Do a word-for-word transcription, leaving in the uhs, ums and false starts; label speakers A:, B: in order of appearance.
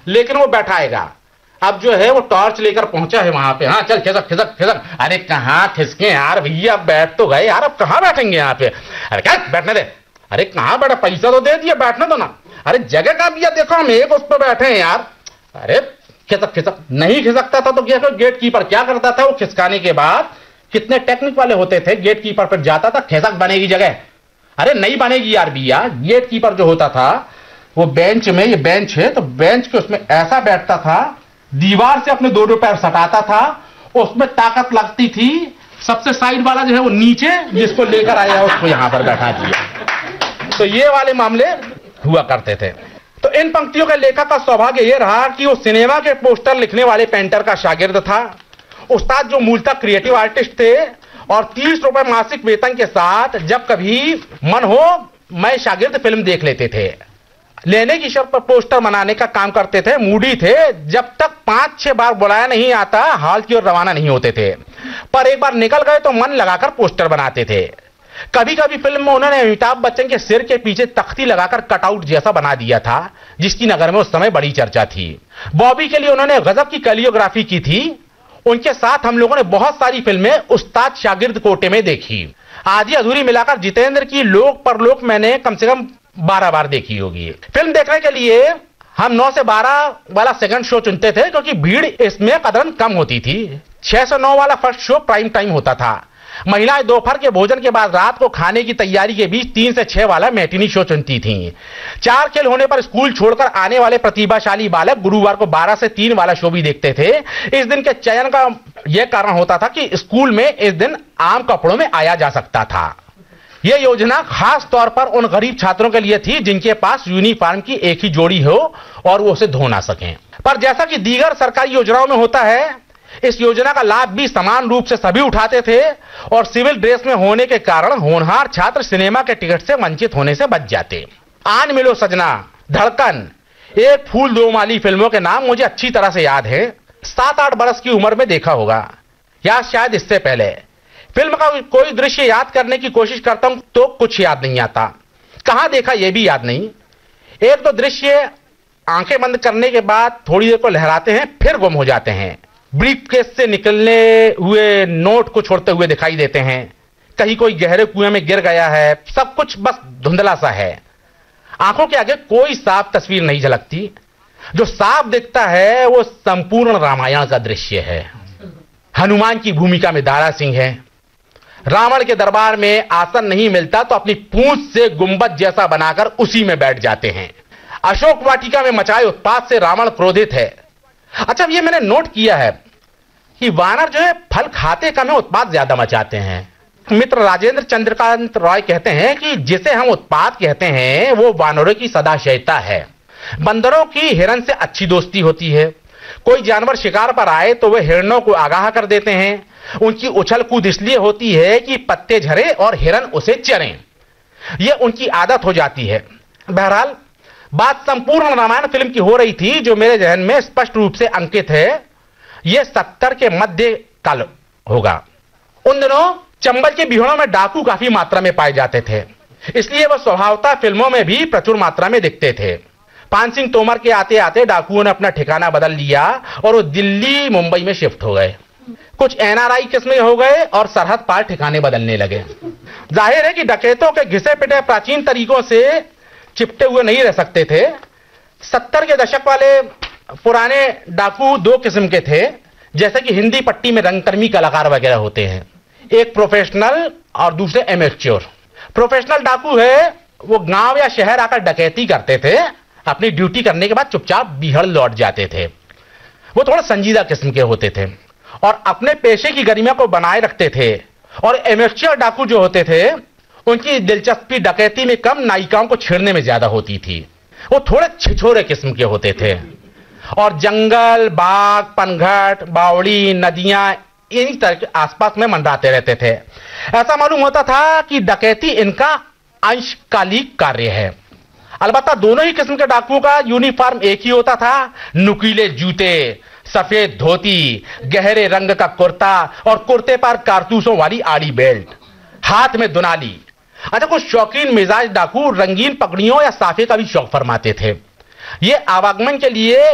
A: लेकिन वो बैठाएगा। अब जो है वो टॉर्च लेकर पहुंचा है वहां पे, हाँ चल खिसक खिसक खिसक। अरे कहाँ खिसके यार भैया, बैठ तो गए यार, अब कहाँ बैठेंगे यहाँ पे? अरे क्या बैठने दे। अरे कहाँ बैठा, पैसा तो दे दिया, बैठने दो ना। अरे जगह का भैया देखो, हम एक उस पर बैठे हैं यार। अरे खिसक खिसक, नहीं खिसकता था तो क्या गेट कीपर क्या करता था, वो खिसकाने के बाद कितने टेक्निक वाले होते थे, गेट कीपर पर जाता था, खिसक बनेगी जगह। अरे नहीं बनेगी यार भैया। गेट कीपर जो होता था वो बेंच में, ये बेंच है तो बेंच के उसमें ऐसा बैठता था, दीवार से अपने दोनों पैर सटाता था, उसमें ताकत लगती थी। सबसे साइड वाला जो है वो नीचे, जिसको लेकर आया उसको यहां पर बैठा दिया। तो ये वाले मामले हुआ करते थे। तो इन पंक्तियों के लेखक का सौभाग्य यह रहा कि वो सिनेमा के पोस्टर लिखने वाले पेंटर का शागिर्द था। उस्ताद जो मूलतः क्रिएटिव आर्टिस्ट थे और तीस रुपए मासिक वेतन के साथ जब कभी मन हो मैं शागिर्द फिल्म देख लेते थे, लेने की शर्त पर पोस्टर बनाने का काम करते थे। मूडी थे, जब तक पांच छह बार बुलाया नहीं आता हाल की ओर रवाना नहीं होते थे, पर एक बार निकल गए तो मन लगाकर पोस्टर बनाते थे। कभी कभी फिल्म में उन्होंने अमिताभ बच्चन के सिर के पीछे तख्ती लगाकर कटआउट जैसा बना दिया था, जिसकी नगर में उस समय बड़ी चर्चा थी। बॉबी के लिए उन्होंने गजब की कोरियोग्राफी की थी। उनके साथ हम लोगों ने बहुत सारी फिल्में उस्ताद शागिर्द कोटे में देखी। आधी अधूरी मिलाकर जितेंद्र की लोक परलोक मैंने कम से कम बारह बार देखी होगी। फिल्म देखने के लिए हम नौ से बारह वाला सेकंड शो चुनते थे, क्योंकि भीड़ इसमें कदरन कम होती थी। छह से नौ वाला फर्स्ट शो प्राइम टाइम होता था। महिलाएं दोपहर के भोजन के बाद रात को खाने की तैयारी के बीच तीन से छह वाला मैटिनी शो चुनती थीं। चार खेल होने पर स्कूल छोड़कर आने वाले प्रतिभाशाली बालक गुरुवार को बारह से तीन वाला शो भी देखते थे। इस दिन के चयन का यह कारण होता था कि स्कूल में इस दिन आम कपड़ों में आया जा सकता था। यह योजना खास तौर पर उन गरीब छात्रों के लिए थी जिनके पास यूनिफॉर्म की एक ही जोड़ी हो और वो उसे धो ना सकें। पर जैसा कि दीगर सरकारी योजनाओं में होता है, इस योजना का लाभ भी समान रूप से सभी उठाते थे और सिविल ड्रेस में होने के कारण होनहार छात्र सिनेमा के टिकट से वंचित होने से बच जाते। आन मिलो सजना, धड़कन, एक फूल दो माली फिल्मों के नाम मुझे अच्छी तरह से याद है। सात आठ बरस की उम्र में देखा होगा या शायद इससे पहले। फिल्म का कोई दृश्य याद करने की कोशिश करता हूं तो कुछ याद नहीं आता, कहां देखा यह भी याद नहीं। एक तो दृश्य आंखें बंद करने के बाद थोड़ी देर को लहराते हैं, फिर गुम हो जाते हैं। ब्रीफकेस से निकलने हुए नोट को छोड़ते हुए दिखाई देते हैं। कहीं कोई गहरे कुएं में गिर गया है, सब कुछ बस धुंधला सा है। आंखों के आगे कोई साफ तस्वीर नहीं झलकती। जो साफ दिखता है वो संपूर्ण रामायण का दृश्य है। हनुमान की भूमिका में दारा सिंह है। रावण के दरबार में आसन नहीं मिलता तो अपनी पूंछ से गुंबद जैसा बनाकर उसी में बैठ जाते हैं। अशोक वाटिका में मचाए उत्पात से रावण क्रोधित है। अच्छा, ये मैंने नोट किया है कि वानर जो है फल खाते कम है, उत्पात ज्यादा मचाते हैं। मित्र राजेंद्र चंद्रकांत रॉय कहते हैं कि जिसे हम उत्पात कहते हैं वो वानरों की सदाशयता है। बंदरों की हिरन से अच्छी दोस्ती होती है। कोई जानवर शिकार पर आए तो वे हिरणों को आगाह कर देते हैं। उनकी उछल कूद इसलिए होती है कि पत्ते झरे और हिरन उसे चरें। यह उनकी आदत हो जाती है। बहरहाल बात संपूर्ण रामायण फिल्म की हो रही थी, जो मेरे जहन में स्पष्ट रूप से अंकित है। यह सत्तर के मध्य काल होगा। उन दिनों चंबल के बिहड़ों में डाकू काफी मात्रा में पाए जाते थे, इसलिए वह स्वभावतः फिल्मों में भी प्रचुर मात्रा में दिखते थे। पान सिंह तोमर के आते आते डाकुओं ने अपना ठिकाना बदल लिया और वो दिल्ली मुंबई में शिफ्ट हो गए। कुछ एनआरआई किस्में हो गए और सरहद पार ठिकाने बदलने लगे। जाहिर है कि डकैतों के घिसे पिटे प्राचीन तरीकों से चिपटे हुए नहीं रह सकते थे। सत्तर के दशक वाले पुराने डाकू दो किस्म के थे, जैसे कि हिंदी पट्टी में रंगकर्मी कलाकार वगैरह होते हैं। एक प्रोफेशनल और दूसरे एमेच्योर। प्रोफेशनल डाकू है वो गांव या शहर आकर डकैती करते थे, अपनी ड्यूटी करने के बाद चुपचाप बिहड़ लौट जाते थे। वो थोड़ा संजीदा किस्म के होते थे और अपने पेशे की गरिमा को बनाए रखते थे। और एमेच्योर डाकू जो होते थे उनकी दिलचस्पी डकैती में कम, नायिकाओं को छेड़ने में ज्यादा होती थी। वो थोड़े छिछोरे किस्म के होते थे और जंगल, बाग, पनघट, बावड़ी, नदियां इन्हीं तरह के आसपास में मंडराते रहते थे। ऐसा मालूम होता था कि डकैती इनका अंशकालिक कार्य है। अलबत्ता दोनों ही किस्म के डाकुओं का यूनिफॉर्म एक ही होता था। नुकीले जूते, सफेद धोती, गहरे रंग का कुर्ता और कुर्ते पर कारतूसों वाली आड़ी बेल्ट, हाथ में दुनाली। अच्छा, कुछ शौकीन मिजाज डाकू रंगीन पगड़ियों या साफे का भी शौक फरमाते थे। ये आवागमन के लिए